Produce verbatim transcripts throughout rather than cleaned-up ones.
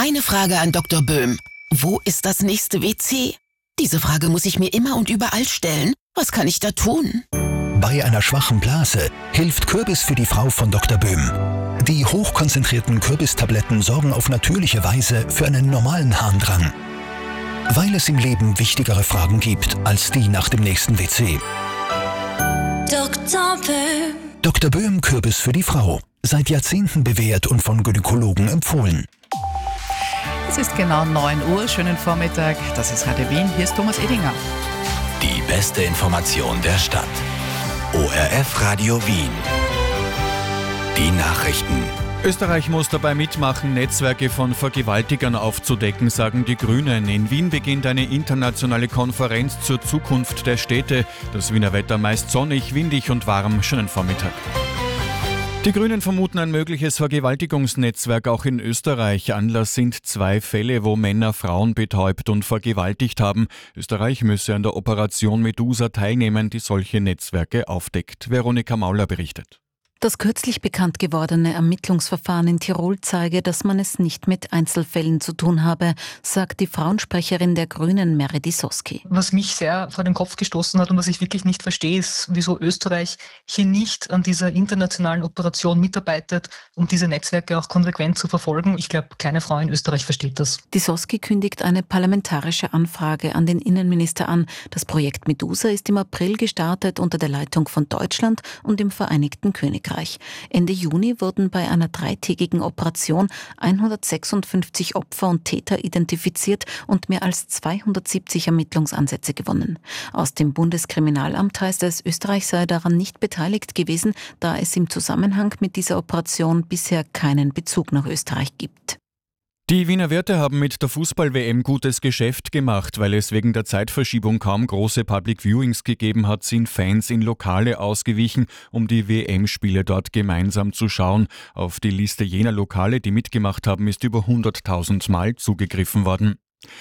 Meine Frage an Doktor Böhm. Wo ist das nächste W C? Diese Frage muss ich mir immer und überall stellen. Was kann ich da tun? Bei einer schwachen Blase hilft Kürbis für die Frau von Doktor Böhm. Die hochkonzentrierten Kürbistabletten sorgen auf natürliche Weise für einen normalen Harndrang. Weil es im Leben wichtigere Fragen gibt als die nach dem nächsten W C. Doktor Böhm. Doktor Böhm Kürbis für die Frau. Seit Jahrzehnten bewährt und von Gynäkologen empfohlen. Es ist genau neun Uhr. Schönen Vormittag. Das ist Radio Wien. Hier ist Thomas Edinger. Die beste Information der Stadt. O R F Radio Wien. Die Nachrichten. Österreich muss dabei mitmachen, Netzwerke von Vergewaltigern aufzudecken, sagen die Grünen. In Wien beginnt eine internationale Konferenz zur Zukunft der Städte. Das Wiener Wetter meist sonnig, windig und warm. Schönen Vormittag. Die Grünen vermuten ein mögliches Vergewaltigungsnetzwerk auch in Österreich. Anlass sind zwei Fälle, wo Männer Frauen betäubt und vergewaltigt haben. Österreich müsse an der Operation Medusa teilnehmen, die solche Netzwerke aufdeckt. Veronika Mauler berichtet. Das kürzlich bekannt gewordene Ermittlungsverfahren in Tirol zeige, dass man es nicht mit Einzelfällen zu tun habe, sagt die Frauensprecherin der Grünen, Meri Soski. Was mich sehr vor den Kopf gestoßen hat und was ich wirklich nicht verstehe, ist, wieso Österreich hier nicht an dieser internationalen Operation mitarbeitet, um diese Netzwerke auch konsequent zu verfolgen. Ich glaube, keine Frau in Österreich versteht das. Die Soski kündigt eine parlamentarische Anfrage an den Innenminister an. Das Projekt Medusa ist im April gestartet unter der Leitung von Deutschland und dem Vereinigten Königreich. Ende Juni wurden bei einer dreitägigen Operation hundertsechsundfünfzig Opfer und Täter identifiziert und mehr als zweihundertsiebzig Ermittlungsansätze gewonnen. Aus dem Bundeskriminalamt heißt es, Österreich sei daran nicht beteiligt gewesen, da es im Zusammenhang mit dieser Operation bisher keinen Bezug nach Österreich gibt. Die Wiener Wirte haben mit der Fußball-W M gutes Geschäft gemacht. Weil es wegen der Zeitverschiebung kaum große Public Viewings gegeben hat, sind Fans in Lokale ausgewichen, um die W M-Spiele dort gemeinsam zu schauen. Auf die Liste jener Lokale, die mitgemacht haben, ist über hunderttausend Mal zugegriffen worden.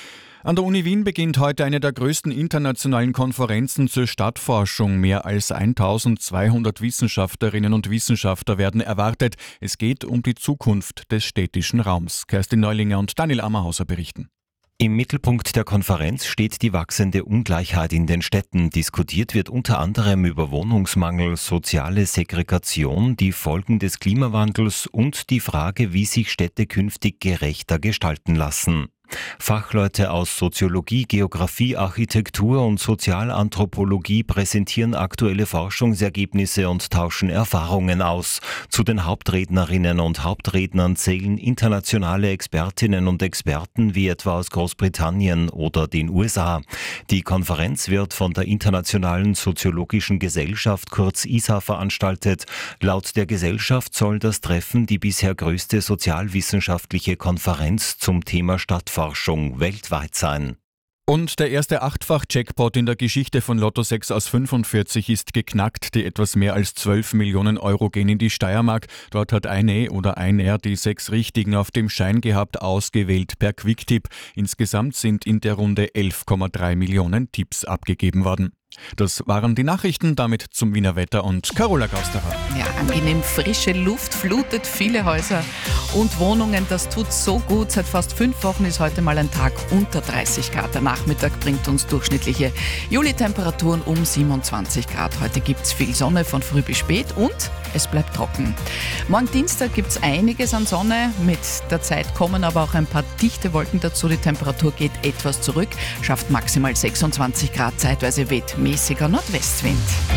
An der Uni Wien beginnt heute eine der größten internationalen Konferenzen zur Stadtforschung. Mehr als eintausendzweihundert Wissenschaftlerinnen und Wissenschaftler werden erwartet. Es geht um die Zukunft des städtischen Raums. Kerstin Neulinger und Daniel Ammerhauser berichten. Im Mittelpunkt der Konferenz steht die wachsende Ungleichheit in den Städten. Diskutiert wird unter anderem über Wohnungsmangel, soziale Segregation, die Folgen des Klimawandels und die Frage, wie sich Städte künftig gerechter gestalten lassen. Fachleute aus Soziologie, Geografie, Architektur und Sozialanthropologie präsentieren aktuelle Forschungsergebnisse und tauschen Erfahrungen aus. Zu den Hauptrednerinnen und Hauptrednern zählen internationale Expertinnen und Experten wie etwa aus Großbritannien oder den U S A. Die Konferenz wird von der Internationalen Soziologischen Gesellschaft, kurz I S A, veranstaltet. Laut der Gesellschaft soll das Treffen die bisher größte sozialwissenschaftliche Konferenz zum Thema Stadtforschung weltweit sein. Und der erste Achtfach-Jackpot in der Geschichte von Lotto sechs aus fünfundvierzig ist geknackt. Die etwas mehr als zwölf Millionen Euro gehen in die Steiermark. Dort hat eine oder einer die sechs Richtigen auf dem Schein gehabt, ausgewählt per Quicktip. Insgesamt sind in der Runde elf Komma drei Millionen Tipps abgegeben worden. Das waren die Nachrichten, damit zum Wiener Wetter und Carola Gausterer. Ja, angenehm frische Luft flutet viele Häuser und Wohnungen. Das tut so gut. Seit fast fünf Wochen ist heute mal ein Tag unter dreißig Grad. Der Nachmittag bringt uns durchschnittliche Juli-Temperaturen um siebenundzwanzig Grad. Heute gibt es viel Sonne von früh bis spät und es bleibt trocken. Morgen Dienstag gibt es einiges an Sonne. Mit der Zeit kommen aber auch ein paar dichte Wolken dazu. Die Temperatur geht etwas zurück, schafft maximal sechsundzwanzig Grad. Zeitweise weht mäßiger Nordwestwind.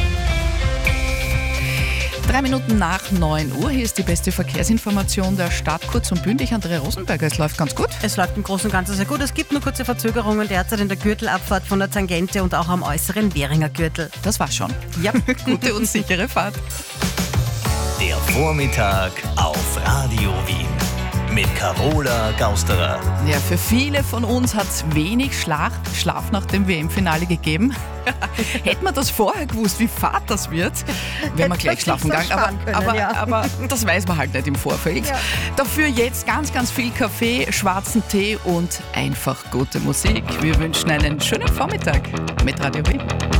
Drei Minuten nach neun Uhr. Hier ist die beste Verkehrsinformation der Stadt. Kurz und bündig, Andrea Rosenberger. Es läuft ganz gut. Es läuft im Großen und Ganzen sehr gut. Es gibt nur kurze Verzögerungen derzeit in der Gürtelabfahrt von der Tangente und auch am äußeren Währinger Gürtel. Das war's schon. Ja, gute und sichere Fahrt. Der Vormittag auf Radio Wien. Mit Carola Gausterer. Ja, für viele von uns hat es wenig Schlaf, Schlaf nach dem W M-Finale gegeben. Hätten wir das vorher gewusst, wie fad das wird, wären wir gleich schlafen gegangen. Aber, können, aber, ja. aber das weiß man halt nicht im Vorfeld. Ja. Dafür jetzt ganz, ganz viel Kaffee, schwarzen Tee und einfach gute Musik. Wir wünschen einen schönen Vormittag mit Radio Wien.